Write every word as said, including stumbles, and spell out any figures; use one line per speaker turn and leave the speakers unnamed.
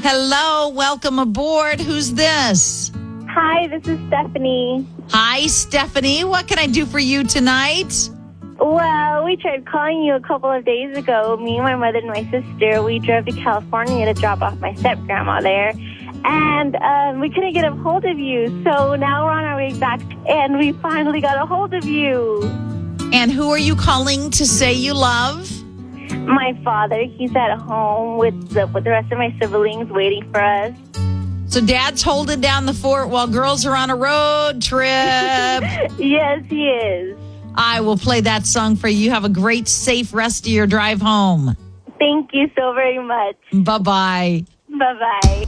Hello, welcome aboard. Who's this?
Hi, this is Stephanie.
Hi, Stephanie. What can I do for you tonight?
Well, we tried calling you a couple of days ago. Me, my mother, and my sister, we drove to California to drop off my step-grandma there. And um, we couldn't get a hold of you. So now we're on our way back, and we finally got a hold of you.
And who are you calling to say you love?
My father, he's at home with the, with the rest of my siblings waiting for us.
So Dad's holding down the fort while girls are on a road trip.
Yes, he is.
I will play that song for you. You have a great, safe rest of your drive home.
Thank you so very much.
Bye-bye.
Bye-bye.